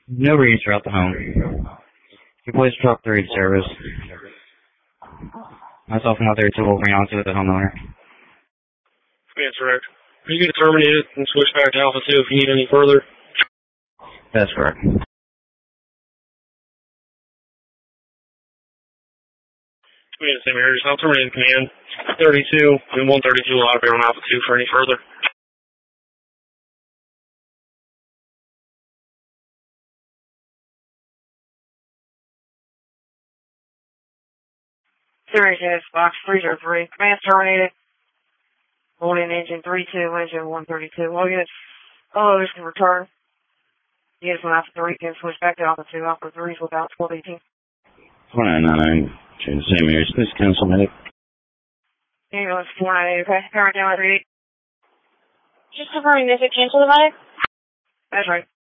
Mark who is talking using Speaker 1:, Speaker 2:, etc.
Speaker 1: No reads throughout the home. You place truck 3 service. Myself and other 2 will bring on to the homeowner.
Speaker 2: That's correct. You can terminate it and switch back to Alpha 2 if you need any further.
Speaker 1: That's correct.
Speaker 2: Same areas. I'll terminate command 32 and 132 will operate on Alpha 2 for any further.
Speaker 3: Sirius Box 303. Command terminated. Holding engine 32, engine 132. All units, all others can return. Units on Alpha 3 can switch back to Alpha 2. Alpha 3 is without 1218.
Speaker 1: 4999. Change the same areas. Please cancel medic.
Speaker 3: Ambulance 498, okay. Current down at 38.
Speaker 4: Just confirming this, it cancel the medic?
Speaker 3: That's right.